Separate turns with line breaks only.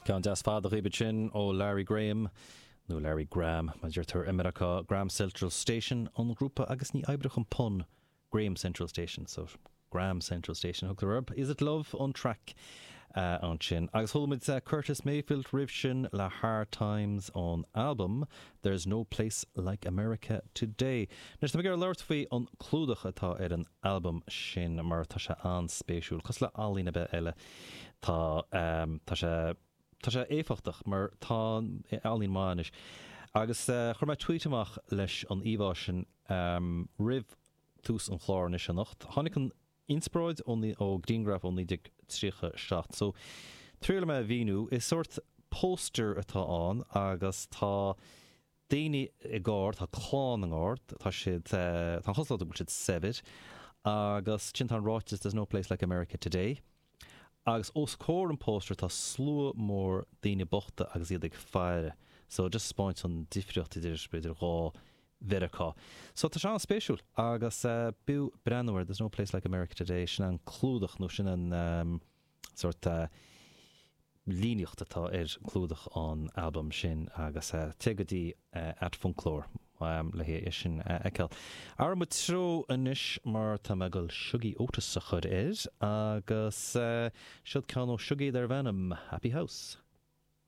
Ceann deas fad a ribe sin ó Larry Graham nó Larry Graham ma dúirtar America Graham Central Station an grúpa agus ní aibrech an pun Graham Central Station, so Graham Central Station hook the rub. Is it love on track on chin agus holmid Curtis Mayfield riv sin La Hard Times on album There's No Place Like America Today. Nes na gar lart fi an clúdach atá an album sin mar tá se an spéisiúil cos le alína be eile tá sé éfachtach mar tá alín máis agus chuir me tweetamach leis an íbhá sin riv tús an chlár is an nacht hánig an inspráid ó Greengraf only dig trícha seacht. So tríle me vínu is sort poster atá an agus tá daine I gard tá chlán an gard tá siad tá hoslá go siad sevid agus chintan ráitis There's No Place Like America Today agus os cór an poster tá slú mór daine bochta agus iad ag feire, so just spáint an difriocht idir beidir rá Verica. So tá se an spéisiúil agus bu brennwer There's No Place Like America Today sin an clúdach nó sin an sort líneocht atá clúdach an album sin agus tegadí at Funklór le hé is sin eiceil. Ar mu tro inis mar tá me go siúgaí ótas sa chud agus siad ceann ó siúgaí ar bhenim Happy House.